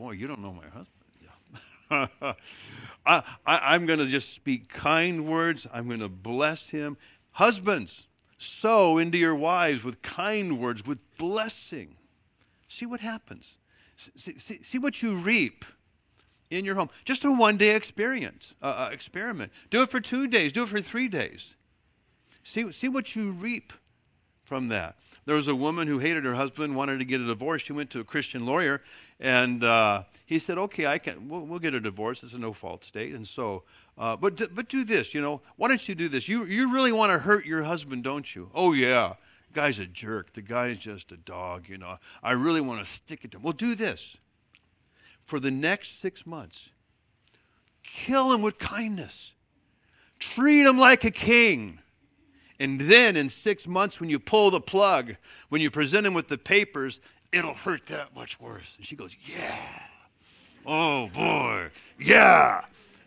boy, you don't know my husband. Yeah. I'm going to just speak kind words. I'm going to bless him. Husbands, sow into your wives with kind words, with blessing. See what happens. See what you reap in your home. Just a one-day experiment. Do it for 2 days. Do it for 3 days. See what you reap from that. There was a woman who hated her husband, wanted to get a divorce. She went to a Christian lawyer, and he said, "Okay, we'll get a divorce. It's a no-fault state." And so, but do this. Why don't you do this? You really want to hurt your husband, don't you? Oh yeah, the guy's a jerk. The guy's just a dog. I really want to stick it to him. Well, do this. For the next 6 months, kill him with kindness. Treat him like a king. And then in 6 months, when you pull the plug, when you present him with the papers, it'll hurt that much worse. And she goes, yeah. Oh, boy. Yeah.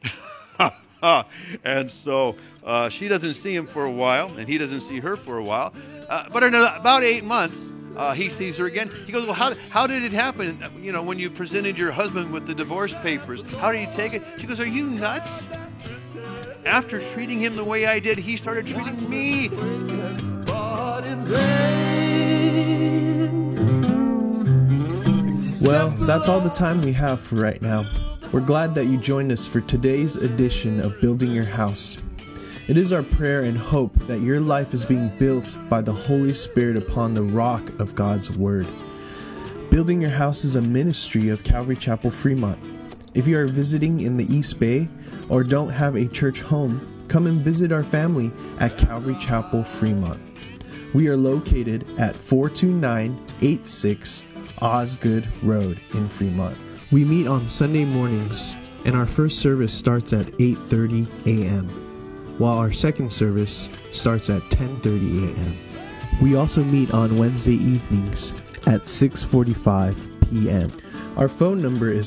And so she doesn't see him for a while, and he doesn't see her for a while. But in about 8 months, he sees her again. He goes, well, how did it happen? When you presented your husband with the divorce papers, how did he take it? She goes, are you nuts? After treating him the way I did, he started treating me. Well, that's all the time we have for right now. We're glad that you joined us for today's edition of Building Your House. It is our prayer and hope that your life is being built by the Holy Spirit upon the rock of God's Word. Building Your House is a ministry of Calvary Chapel Fremont. If you are visiting in the East Bay or don't have a church home, come and visit our family at Calvary Chapel Fremont. We are located at 42986 Osgood Road in Fremont. We meet on Sunday mornings, and our first service starts at 8:30 a.m., while our second service starts at 10:30 a.m. We also meet on Wednesday evenings at 6:45 p.m. Our phone number is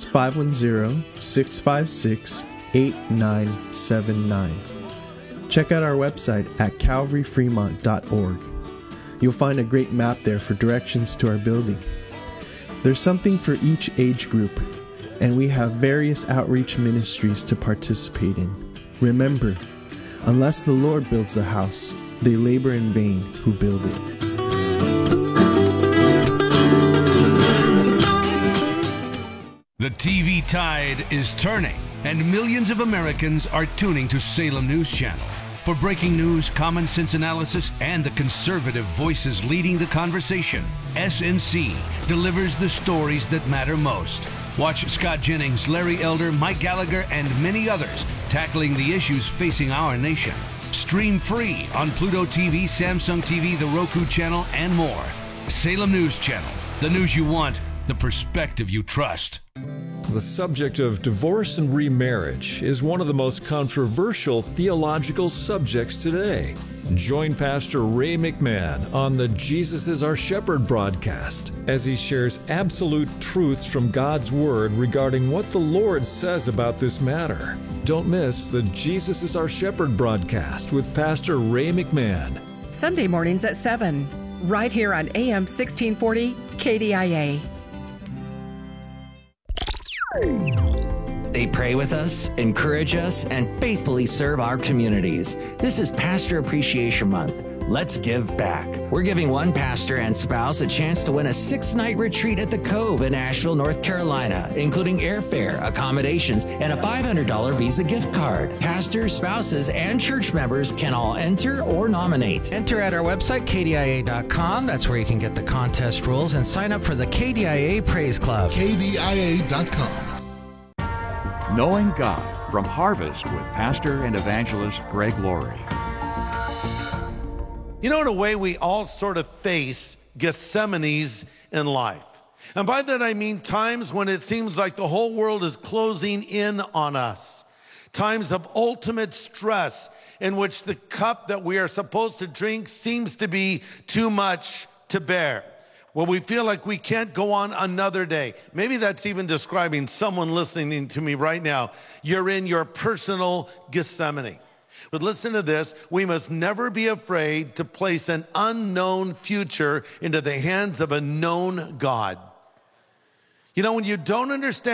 510-656-8979. Check out our website at calvaryfremont.org. You'll find a great map there for directions to our building. There's something for each age group, and we have various outreach ministries to participate in. Remember, unless the Lord builds a house, they labor in vain who build it. The TV tide is turning, and millions of Americans are tuning to Salem News Channel. For breaking news, common sense analysis, and the conservative voices leading the conversation, SNC delivers the stories that matter most. Watch Scott Jennings, Larry Elder, Mike Gallagher, and many others tackling the issues facing our nation. Stream free on Pluto TV, Samsung TV, the Roku channel, and more. Salem News Channel. The news you want, the perspective you trust. The subject of divorce and remarriage is one of the most controversial theological subjects today. Join Pastor Ray McMahon on the Jesus is Our Shepherd broadcast as he shares absolute truths from God's Word regarding what the Lord says about this matter. Don't miss the Jesus is Our Shepherd broadcast with Pastor Ray McMahon. Sunday mornings at 7, right here on AM 1640 KDIA. They pray with us, encourage us, and faithfully serve our communities. This is Pastor Appreciation Month. Let's give back. We're giving one pastor and spouse a chance to win a 6-night retreat at the Cove in Asheville, North Carolina, including airfare, accommodations, and a $500 Visa gift card. Pastors, spouses, and church members can all enter or nominate. Enter at our website, kdia.com. That's where you can get the contest rules and sign up for the KDIA Praise Club. kdia.com. Knowing God from Harvest with Pastor and Evangelist Greg Laurie. In a way, we all sort of face Gethsemanes in life. And by that I mean times when it seems like the whole world is closing in on us. Times of ultimate stress in which the cup that we are supposed to drink seems to be too much to bear. Well, we feel like we can't go on another day. Maybe that's even describing someone listening to me right now. You're in your personal Gethsemane. But listen to this. We must never be afraid to place an unknown future into the hands of a known God. When you don't understand